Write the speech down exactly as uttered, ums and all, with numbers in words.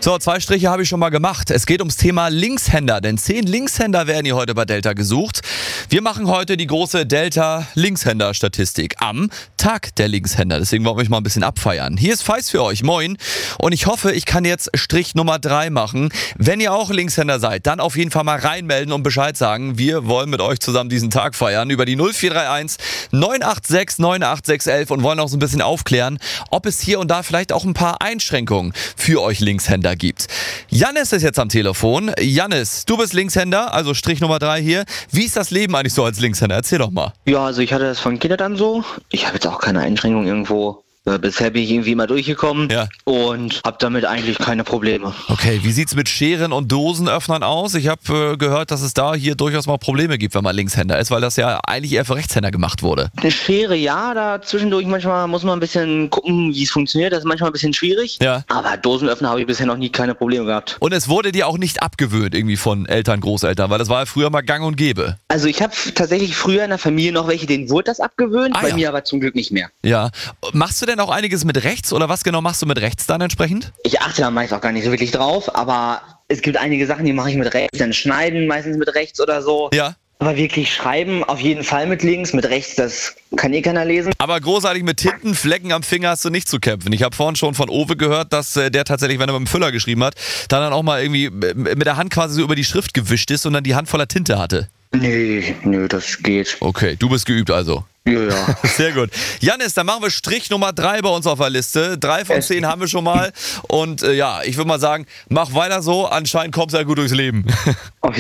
So, zwei Striche habe ich schon mal gemacht. Es geht ums Thema Linkshänder, denn zehn Linkshänder werden hier heute bei Delta gesucht. Wir machen heute die große Delta-Linkshänder-Statistik am Tag der Linkshänder. Deswegen wollen wir euch mal ein bisschen abfeiern. Hier ist Feist für euch, moin. Und ich hoffe, ich kann jetzt Strich Nummer drei machen. Wenn ihr auch Linkshänder seid, dann auf jeden Fall mal reinmelden und Bescheid sagen. Wir wollen mit euch zusammen diesen Tag feiern über die null vier drei eins neun acht sechs neun acht sechs eins und wollen auch so ein bisschen aufklären, ob es hier und da vielleicht auch ein paar Einschränkungen für euch Linkshänder gibt. Jannis ist jetzt am Telefon. Jannis, du bist Linkshänder, also Strich Nummer drei hier. Wie ist das Leben eigentlich so als Linkshänder? Erzähl doch mal. Ja, also ich hatte das von Kindheit an so. Ich habe jetzt auch keine Einschränkung irgendwo. Äh, Bisher bin ich irgendwie immer durchgekommen Ja. und habe damit eigentlich keine Probleme. Okay, wie sieht's mit Scheren und Dosenöffnern aus? Ich habe äh, gehört, dass es da hier durchaus mal Probleme gibt, wenn man Linkshänder ist, weil das ja eigentlich eher für Rechtshänder gemacht wurde. Eine Schere, ja, da zwischendurch manchmal muss man ein bisschen gucken, wie es funktioniert. Das ist manchmal ein bisschen schwierig. Ja. Aber Dosenöffner habe ich bisher noch nie keine Probleme gehabt. Und es wurde dir auch nicht abgewöhnt irgendwie von Eltern, Großeltern, weil das war ja früher mal gang und gäbe. Also ich habe tatsächlich früher in der Familie noch welche, denen wurde das abgewöhnt, Ah, bei ja. mir aber zum Glück nicht mehr. Ja. Machst du denn auch einiges mit rechts oder was genau machst du mit rechts dann entsprechend? Ich achte da meist auch gar nicht so wirklich drauf, aber es gibt einige Sachen, die mache ich mit rechts, dann schneiden meistens mit rechts oder so. Ja. Aber wirklich schreiben auf jeden Fall mit links, mit rechts, das kann eh keiner lesen. Aber großartig mit Tintenflecken am Finger hast du nicht zu kämpfen. Ich habe vorhin schon von Owe gehört, dass äh, der tatsächlich, wenn er mit dem Füller geschrieben hat, dann, dann auch mal irgendwie äh, mit der Hand quasi so über die Schrift gewischt ist und dann die Hand voller Tinte hatte. Nee, nö, das geht. Okay, du bist geübt also. Ja, ja. Sehr gut. Jannis, dann machen wir Strich Nummer drei bei uns auf der Liste. Drei von zehn haben wir schon mal. Und äh, ja, ich würde mal sagen, mach weiter so. Anscheinend kommst du ja gut durchs Leben. Auf